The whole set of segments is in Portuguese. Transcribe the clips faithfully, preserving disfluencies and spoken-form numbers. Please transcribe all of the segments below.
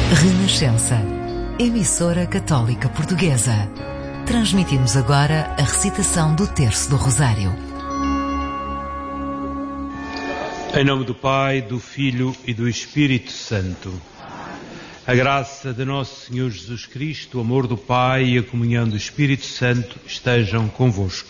Renascença, emissora católica portuguesa. Transmitimos agora a recitação do Terço do Rosário. Em nome do Pai, do Filho e do Espírito Santo. A graça de nosso Senhor Jesus Cristo, o amor do Pai e a comunhão do Espírito Santo estejam convosco.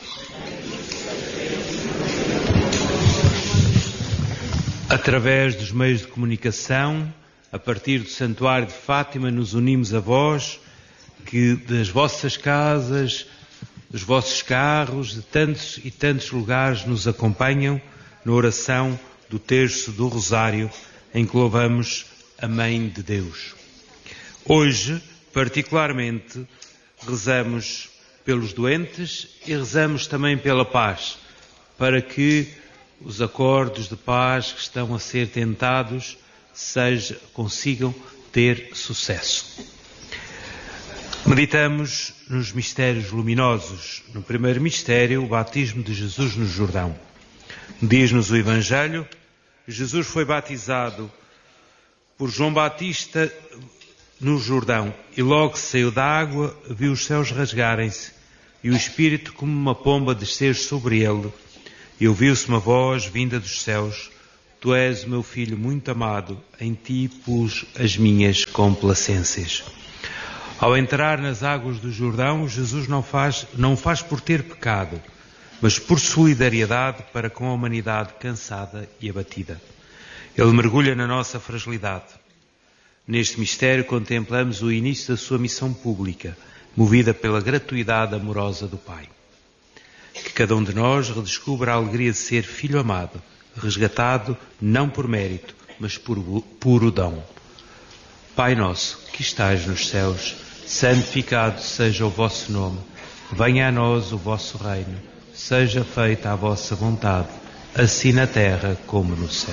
Através dos meios de comunicação, a partir do Santuário de Fátima, nos unimos a vós, que das vossas casas, dos vossos carros, de tantos e tantos lugares nos acompanham na oração do Terço do Rosário, em que louvamos a Mãe de Deus. Hoje, particularmente, rezamos pelos doentes e rezamos também pela paz, para que os acordos de paz que estão a ser tentados seja, consigam ter sucesso. Meditamos nos mistérios luminosos. No primeiro mistério, o batismo de Jesus no Jordão. Diz-nos o Evangelho, Jesus foi batizado por João Batista no Jordão e logo saiu da água, viu os céus rasgarem-se e o Espírito como uma pomba descer sobre ele e ouviu-se uma voz vinda dos céus: Tu és o meu filho muito amado, em ti pus as minhas complacências. Ao entrar nas águas do Jordão, Jesus não faz, não faz por ter pecado, mas por solidariedade para com a humanidade cansada e abatida. Ele mergulha na nossa fragilidade. Neste mistério contemplamos o início da sua missão pública, movida pela gratuidade amorosa do Pai. Que cada um de nós redescubra a alegria de ser filho amado, resgatado não por mérito, mas por puro dom. Pai nosso, que estais nos céus, santificado seja o vosso nome. Venha a nós o vosso reino. Seja feita a vossa vontade, assim na terra como no céu.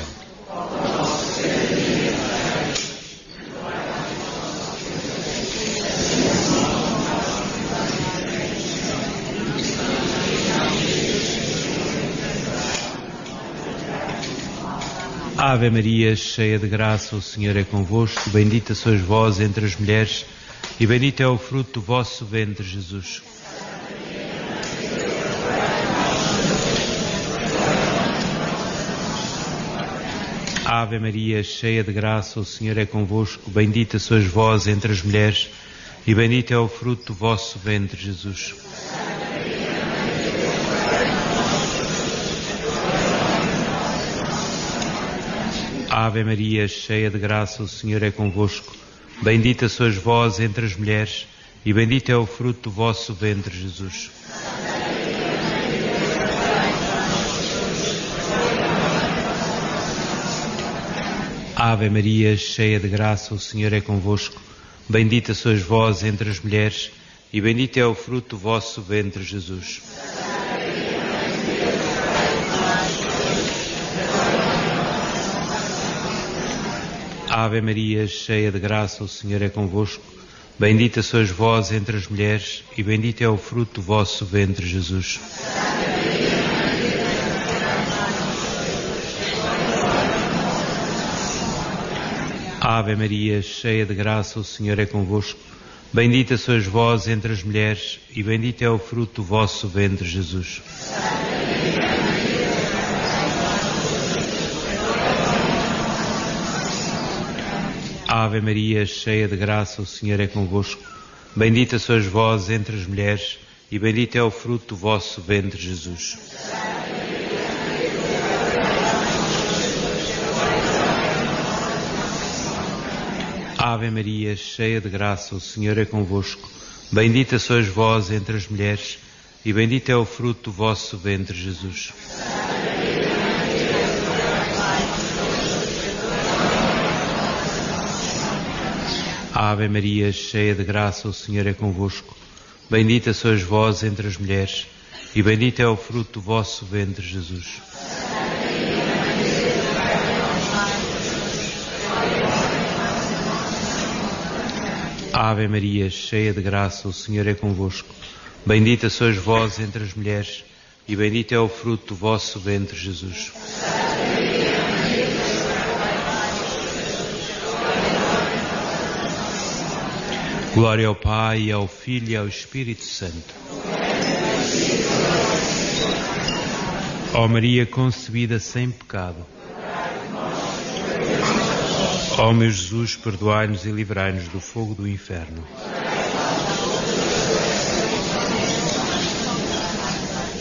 Ave Maria, cheia de graça, o Senhor é convosco. Bendita sois vós entre as mulheres, e bendito é o fruto do vosso ventre, Jesus. Ave Maria, cheia de graça, o Senhor é convosco. Bendita sois vós entre as mulheres, e bendito é o fruto do vosso ventre, Jesus. Ave Maria, cheia de graça, o Senhor é convosco. Bendita sois vós entre as mulheres, e bendito é o fruto do vosso ventre, Jesus. Ave Maria, cheia de graça, o Senhor é convosco. Bendita sois vós entre as mulheres, e bendito é o fruto do vosso ventre, Jesus. Ave Maria, cheia de graça, o Senhor é convosco. Bendita sois vós entre as mulheres, e bendito é o fruto do vosso ventre, Jesus. Ave Maria, cheia de graça, o Senhor é convosco. Bendita sois vós entre as mulheres, e bendito é o fruto do vosso ventre, Jesus. Ave Maria, cheia de graça, o Senhor é convosco. Bendita sois vós entre as mulheres, e bendito é o fruto do vosso ventre, Jesus. Ave Maria, cheia de graça, o Senhor é convosco. Bendita sois vós entre as mulheres, e bendito é o fruto do vosso ventre, Jesus. Ave Maria, cheia de graça, o Senhor é convosco. Bendita sois vós entre as mulheres, e bendito é o fruto do vosso ventre, Jesus. Ave Maria, cheia de graça, o Senhor é convosco. Bendita sois vós entre as mulheres, e bendito é o fruto do vosso ventre, Jesus. Glória ao Pai, ao Filho e ao Espírito Santo. Ó Maria concebida sem pecado. Ó meu Jesus, perdoai-nos e livrai-nos do fogo do inferno.